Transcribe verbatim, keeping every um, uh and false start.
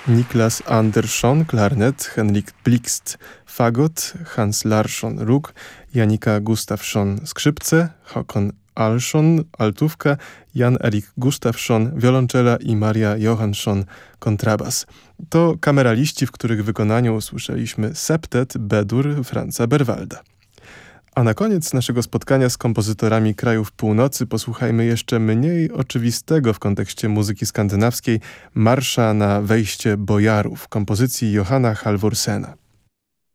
Niklas Andersson, klarnet, Henrik Blixt, fagot, Hans Larsson, róg, Janika Gustafsson, skrzypce, Håkon Alsson, altówka, Jan-Erik Gustafsson, wiolonczela i Maria Johansson, kontrabas. To kameraliści, w których wykonaniu usłyszeliśmy septet B-dur Franza Berwalda. A na koniec naszego spotkania z kompozytorami krajów północy posłuchajmy jeszcze mniej oczywistego w kontekście muzyki skandynawskiej marsza na wejście bojarów kompozycji Johanna Halvorsena.